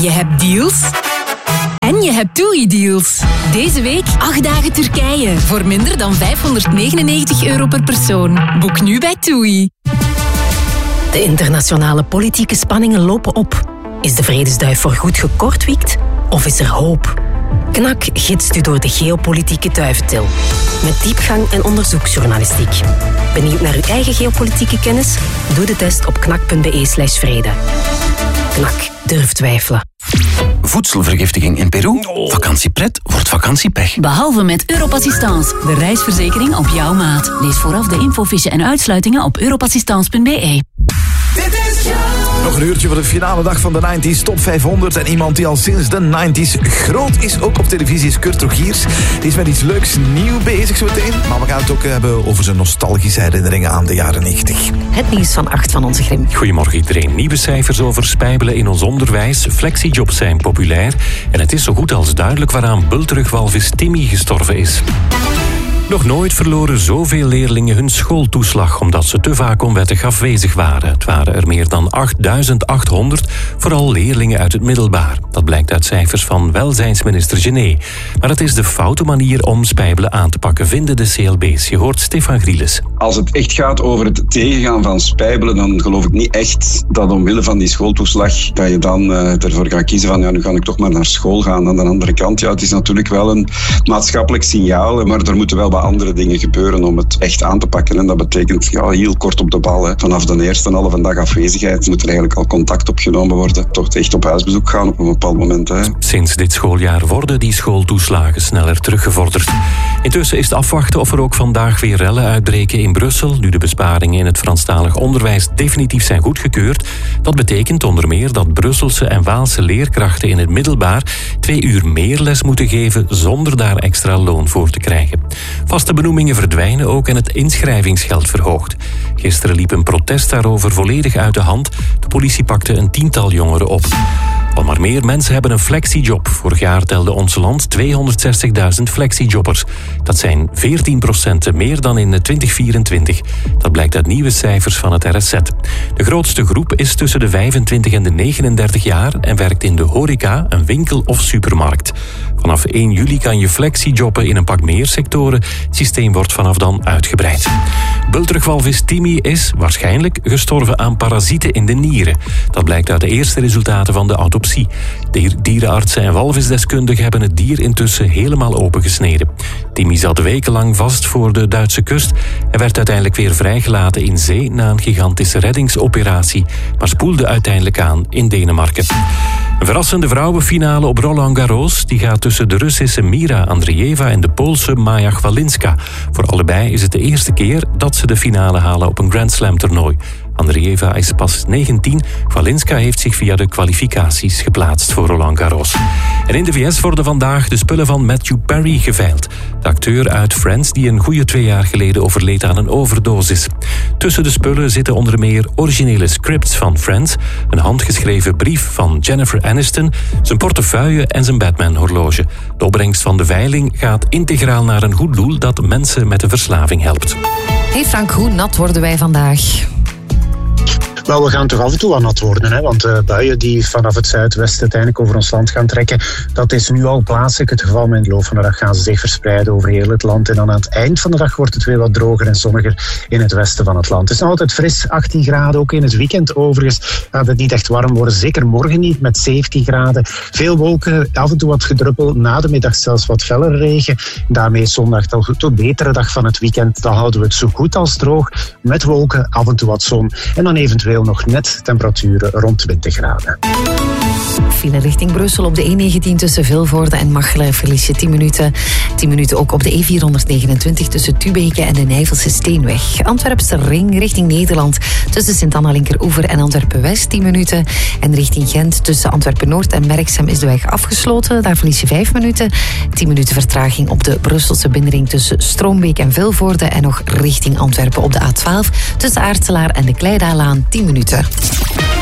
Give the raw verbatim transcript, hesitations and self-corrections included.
Je hebt deals en je hebt TUI-deals. Deze week acht dagen Turkije voor minder dan vijfhonderdnegenennegentig euro per persoon. Boek nu bij TUI. De internationale politieke spanningen lopen op. Is de vredesduif voorgoed gekortwiekt of is er hoop? Knak gidst u door de geopolitieke duiftil. Met diepgang en onderzoeksjournalistiek. Benieuwd naar uw eigen geopolitieke kennis? Doe de test op knak.be slash vrede. Knak, durf twijfelen. Voedselvergiftiging in Peru? Vakantiepret wordt vakantiepech. Behalve met Europassistance, de reisverzekering op jouw maat. Lees vooraf de infofiche en uitsluitingen op europassistance punt be. Nog een uurtje voor de finale dag van de nineties Top vijfhonderd. En iemand die al sinds de nineties groot is, ook op televisie, is Kurt Rogiers. Die is met iets leuks nieuw bezig zo meteen. Maar we gaan het ook hebben over zijn nostalgische herinneringen aan de jaren negentig. Het nieuws van acht van onze Grim. Goedemorgen iedereen. Nieuwe cijfers over spijbelen in ons onderwijs. Flexijobs zijn populair. En het is zo goed als duidelijk waaraan bulterugwalvis Timmy gestorven is. Nog nooit verloren zoveel leerlingen hun schooltoeslag omdat ze te vaak onwettig afwezig waren. Het waren er meer dan achtduizend achthonderd, vooral leerlingen uit het middelbaar. Dat blijkt uit cijfers van welzijnsminister Gené. Maar het is de foute manier om spijbelen aan te pakken, vinden de C L B's. Je hoort Stefan Grielis. Als het echt gaat over het tegengaan van spijbelen, dan geloof ik niet echt dat omwille van die schooltoeslag dat je dan uh, ervoor gaat kiezen van ja, nu ga ik toch maar naar school gaan. Aan de andere kant, ja, het is natuurlijk wel een maatschappelijk signaal, maar er moeten wel wat andere dingen gebeuren om het echt aan te pakken. En dat betekent ja, heel kort op de bal. Hè. Vanaf de eerste halve dag afwezigheid moet er eigenlijk al contact opgenomen worden. Toch echt op huisbezoek gaan op een bepaald moment. Hè. Sinds dit schooljaar worden die schooltoeslagen sneller teruggevorderd. Intussen is het afwachten of er ook vandaag weer rellen uitbreken in Brussel, nu de besparingen in het Franstalig onderwijs definitief zijn goedgekeurd. Dat betekent onder meer dat Brusselse en Waalse leerkrachten in het middelbaar twee uur meer les moeten geven zonder daar extra loon voor te krijgen. Vaste benoemingen verdwijnen ook en het inschrijvingsgeld verhoogt. Gisteren liep een protest daarover volledig uit de hand. De politie pakte een tiental jongeren op. Al maar meer mensen hebben een flexijob. Vorig jaar telde ons land tweehonderdzestigduizend flexijobbers. Dat zijn veertien procent meer dan in twintig vierentwintig. Dat blijkt uit nieuwe cijfers van het R S Z. De grootste groep is tussen de vijfentwintig en de negenendertig jaar en werkt in de horeca, een winkel of supermarkt. Vanaf één juli kan je flexijobben in een pak meer sectoren. Het systeem wordt vanaf dan uitgebreid. Bultrugwalvis Timmy is waarschijnlijk gestorven aan parasieten in de nieren. Dat blijkt uit de eerste resultaten van de autopsie. De dierenartsen en walvisdeskundigen hebben het dier intussen helemaal opengesneden. Timmy zat wekenlang vast voor de Duitse kust en werd uiteindelijk weer vrijgelaten in zee na een gigantische reddingsoperatie, maar spoelde uiteindelijk aan in Denemarken. Een verrassende vrouwenfinale op Roland Garros. Die gaat tussen de Russische Mira Andreeva en de Poolse Maja Chwalinska. Voor allebei is het de eerste keer dat ze de finale halen op een Grand Slam toernooi. Andreeva is pas negentien. Chwalinska heeft zich via de kwalificaties geplaatst voor Roland Garros. En in de V S worden vandaag de spullen van Matthew Perry geveild. De acteur uit Friends die een goede twee jaar geleden overleed aan een overdosis. Tussen de spullen zitten onder meer originele scripts van Friends, een handgeschreven brief van Jennifer Aniston, zijn portefeuille en zijn Batman-horloge. De opbrengst van de veiling gaat integraal naar een goed doel dat mensen met een verslaving helpt. Hey Frank, hoe nat worden wij vandaag? Wel, we gaan toch af en toe wel nat worden, hè? Want de buien die vanaf het zuidwesten uiteindelijk over ons land gaan trekken, dat is nu al plaatselijk het geval. Maar in de loop van de dag gaan ze zich verspreiden over heel het land. En dan aan het eind van de dag wordt het weer wat droger en zonniger in het westen van het land. Het is nog altijd fris, achttien graden. Ook in het weekend overigens gaat het niet echt warm worden. Zeker morgen niet, met zeventien graden. Veel wolken, af en toe wat gedruppel. Na de middag zelfs wat fellere regen. Daarmee is zondag de betere dag van het weekend. Dan houden we het zo goed als droog. Met wolken, af en toe wat zon. En dan eventueel nog net temperaturen rond twintig graden. File richting Brussel op de E negentien tussen Vilvoorde en Machelen verlies je tien minuten. tien minuten ook op de E vierhonderdnegenentwintig tussen Tubeke en de Nijvelse Steenweg. Antwerpse ring richting Nederland tussen Sint-Anna-Linkeroever en Antwerpen-West tien minuten. En richting Gent tussen Antwerpen-Noord en Merksem is de weg afgesloten. Daar verlies je vijf minuten. tien minuten vertraging op de Brusselse binnenring tussen Stroombeek en Vilvoorde. En nog richting Antwerpen op de A twaalf tussen Aartselaar en de Kleidaalaan tien minuten.